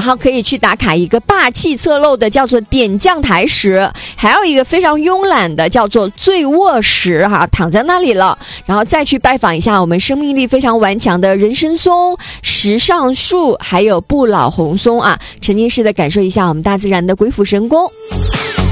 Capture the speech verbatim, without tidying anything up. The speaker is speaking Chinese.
后可以去打卡一个霸气侧漏的叫做点将台石，还有一个非常慵懒的叫做醉卧石哈，躺在那里了，然后再去拜访一下我们生命力非常顽强的人参松、石上树还有不老红松啊，沉浸式的感受一下我们大自然的鬼斧神工。